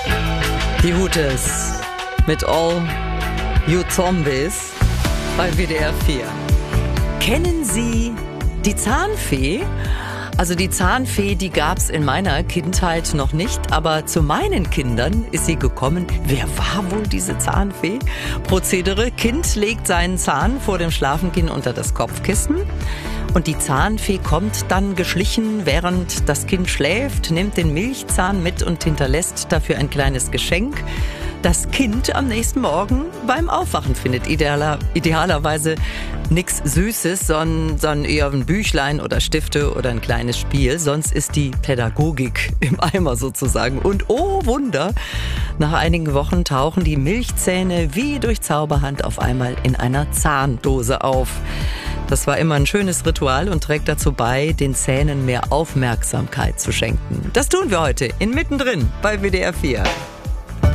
Die Hooters mit All You Zombies bei WDR 4. Kennen Sie die Zahnfee? Also die Zahnfee, die gab's in meiner Kindheit noch nicht, aber zu meinen Kindern ist sie gekommen. Wer war wohl diese Zahnfee? Prozedere: Kind legt seinen Zahn vor dem Schlafengehen unter das Kopfkissen. Und die Zahnfee kommt dann geschlichen, während das Kind schläft, nimmt den Milchzahn mit und hinterlässt dafür ein kleines Geschenk. Das Kind am nächsten Morgen beim Aufwachen findet idealerweise nichts Süßes, sondern eher ein Büchlein oder Stifte oder ein kleines Spiel. Sonst ist die Pädagogik im Eimer sozusagen. Und oh Wunder, nach einigen Wochen tauchen die Milchzähne wie durch Zauberhand auf einmal in einer Zahndose auf. Das war immer ein schönes Ritual und trägt dazu bei, den Zähnen mehr Aufmerksamkeit zu schenken. Das tun wir heute in Mittendrin bei WDR 4.